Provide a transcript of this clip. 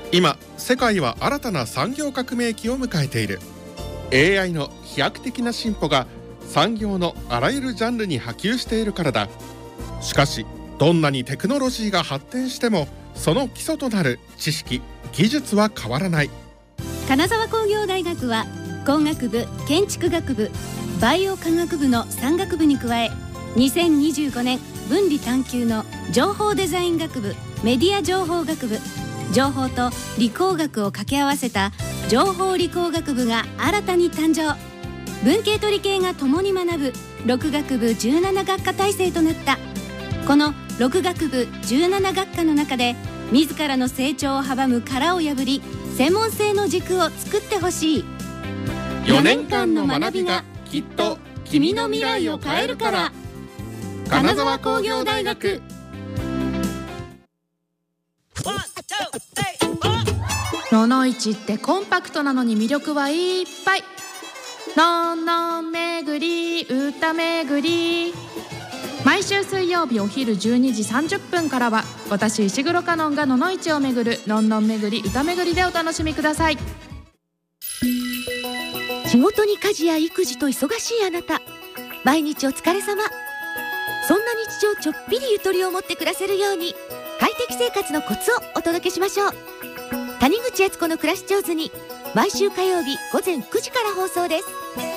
今世界は新たな産業革命期を迎えている。 AI の飛躍的な進歩が産業のあらゆるジャンルに波及しているからだ。しかしどんなにテクノロジーが発展してもその基礎となる知識・技術は変わらない。 金沢工業大学は工学部、建築学部、バイオ科学部の3学部に加え、2025年分離探究の情報デザイン学部、メディア情報学部、情報と理工学を掛け合わせた情報理工学部が新たに誕生。文系と理系が共に学ぶ6学部17学科体制となった。この6学部17学科の中で自らの成長を阻む殻を破り、専門性の軸を作ってほしい。 4年間の学びがきっと君の未来を変えるから。金沢工業大学。 ののいちってコンパクトなのに魅力はいっぱい。のんのん巡り歌巡り、毎週水曜日お昼12時30分からは私石黒香音がののいちを巡るのんのん巡り歌巡りでお楽しみください。 仕事に家事や育児と忙しいあなた、毎日お疲れ様。そんな日常ちょっぴりゆとりを持って暮らせるように、快適生活のコツをお届けしましょう。谷口悦子の暮らし上手に、毎週火曜日午前9時から放送です。